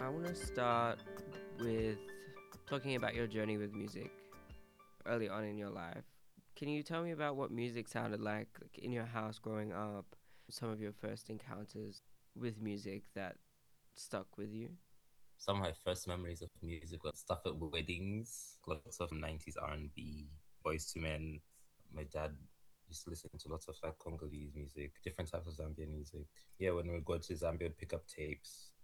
I want to start with talking about your journey with music early on in your life. Can you tell me about what music sounded like in your house growing up? Some of your first encounters with music that stuck with you? Some of my first memories of music were stuff at weddings, lots of 90s R&B, Boys to Men. My dad used to listen to lots of like Congolese music, different types of Zambian music. Yeah, when we would go to Zambia, we'd pick up tapes.